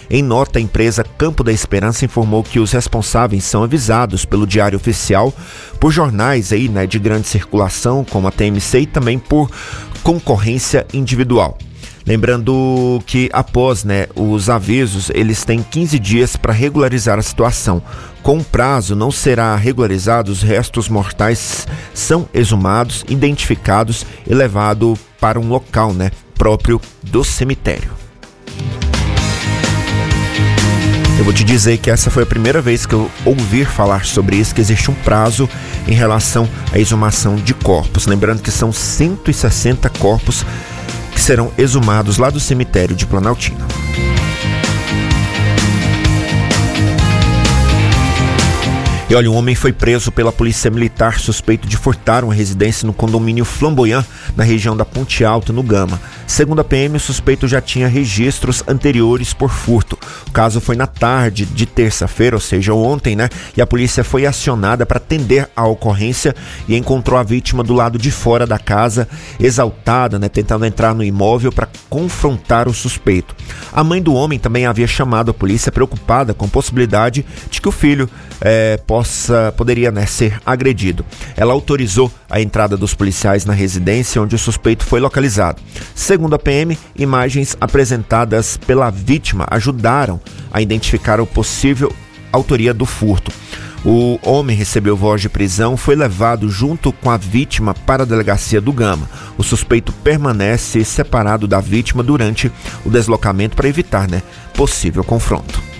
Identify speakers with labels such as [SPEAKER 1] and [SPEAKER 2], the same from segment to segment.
[SPEAKER 1] Em nota, a empresa Campo da Esperança informou que os responsáveis são avisados pelo Diário Oficial, por jornais aí, de grande circulação, como a TMC, e também por concorrência individual. Lembrando que após os avisos, eles têm 15 dias para regularizar a situação. Com o prazo não será regularizado, os restos mortais são exumados, identificados e levados para um local próprio do cemitério. Eu vou te dizer que essa foi a primeira vez que eu ouvi falar sobre isso, que existe um prazo em relação à exumação de corpos. Lembrando que são 160 corpos que serão exumados lá do cemitério de Planaltina. E olha, um homem foi preso pela polícia militar suspeito de furtar uma residência no condomínio Flamboyant, na região da Ponte Alta, no Gama. Segundo a PM, o suspeito já tinha registros anteriores por furto. O caso foi na tarde de terça-feira, ou seja, ontem, e a polícia foi acionada para atender a ocorrência e encontrou a vítima do lado de fora da casa, exaltada, tentando entrar no imóvel para confrontar o suspeito. A mãe do homem também havia chamado a polícia, preocupada com a possibilidade de que o filho poderia ser agredido. Ela autorizou a entrada dos policiais na residência onde o suspeito foi localizado. Segundo a PM, imagens apresentadas pela vítima ajudaram a identificar a possível autoria do furto. O homem recebeu voz de prisão, foi levado junto com a vítima para a delegacia do Gama. O suspeito permanece separado da vítima durante o deslocamento para evitar possível confronto.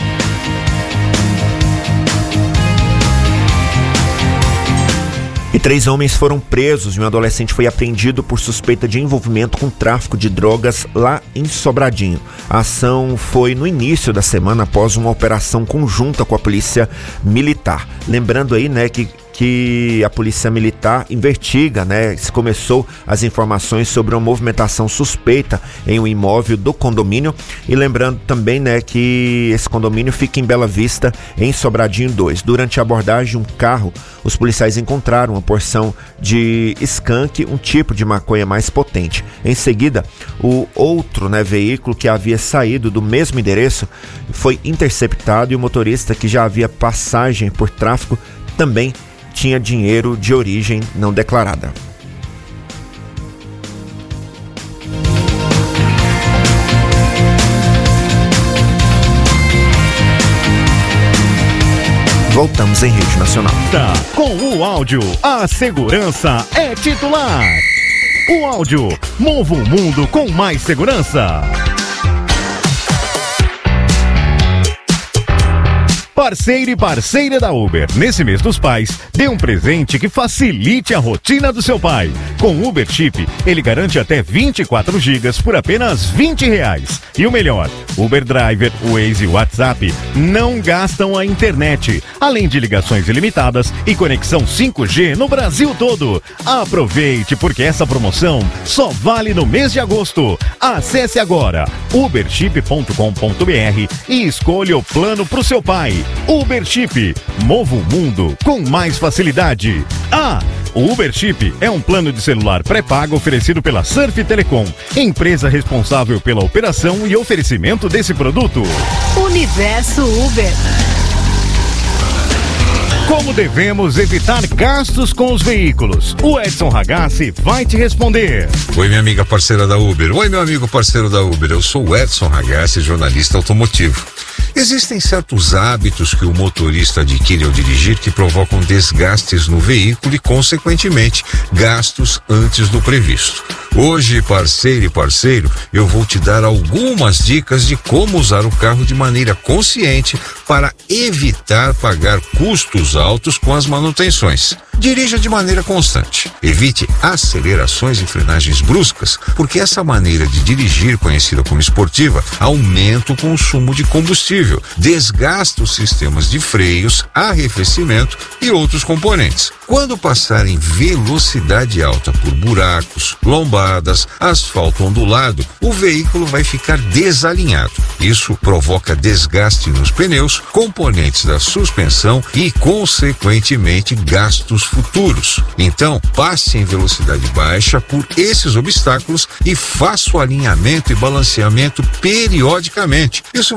[SPEAKER 1] E 3 homens foram presos e um adolescente foi apreendido por suspeita de envolvimento com tráfico de drogas lá em Sobradinho. A ação foi no início da semana após uma operação conjunta com a polícia militar. Lembrando aí, que a polícia militar investiga, se começou as informações sobre uma movimentação suspeita em um imóvel do condomínio, e lembrando também, que esse condomínio fica em Bela Vista, em Sobradinho 2. Durante a abordagem de um carro, os policiais encontraram uma porção de skunk, um tipo de maconha mais potente. Em seguida, o outro veículo que havia saído do mesmo endereço foi interceptado, e o motorista, que já havia passagem por tráfico, também tinha dinheiro de origem não declarada. Voltamos em Rede Nacional.
[SPEAKER 2] Com o áudio, a segurança é titular. O áudio move o mundo com mais segurança. Parceiro e parceira da Uber. Nesse mês dos pais, dê um presente que facilite a rotina do seu pai. Com o Uber Chip, ele garante até 24 GB por apenas R$20. E o melhor, Uber Driver, Waze e WhatsApp não gastam a internet, além de ligações ilimitadas e conexão 5G no Brasil todo. Aproveite, porque essa promoção só vale no mês de agosto. Acesse agora uberchip.com.br e escolha o plano para o seu pai. Uber Chip, mova o mundo com mais facilidade. O Uber Chip é um plano de celular pré-pago oferecido pela Surf Telecom, empresa responsável pela operação e oferecimento desse produto.
[SPEAKER 3] Universo Uber.
[SPEAKER 2] Como devemos evitar gastos com os veículos? O Edson Ragazzi vai te responder.
[SPEAKER 4] Oi, minha amiga parceira da Uber. Oi, meu amigo parceiro da Uber. Eu sou o Edson Ragazzi, jornalista automotivo. Existem certos hábitos que o motorista adquire ao dirigir que provocam desgastes no veículo e, consequentemente, gastos antes do previsto. Hoje, parceiro e parceiro, eu vou te dar algumas dicas de como usar o carro de maneira consciente para evitar pagar custos altos com as manutenções. Dirija de maneira constante. Evite acelerações e frenagens bruscas, porque essa maneira de dirigir, conhecida como esportiva, aumenta o consumo de combustível, desgasta os sistemas de freios, arrefecimento e outros componentes. Quando passar em velocidade alta por buracos, lombadas, asfalto ondulado, o veículo vai ficar desalinhado. Isso provoca desgaste nos pneus, componentes da suspensão e, consequentemente, gastos futuros. Então, passe em velocidade baixa por esses obstáculos e faça o alinhamento e balanceamento periodicamente. Isso